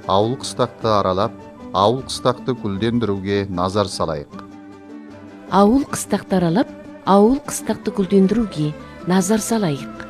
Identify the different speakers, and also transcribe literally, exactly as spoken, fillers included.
Speaker 1: Ауыл қыстақты аралап, ауыл қыстақты гүлдендіруге назар салайық.
Speaker 2: Ауыл қыстақты аралап, ауыл қыстақты гүлдендіруге назар салайық.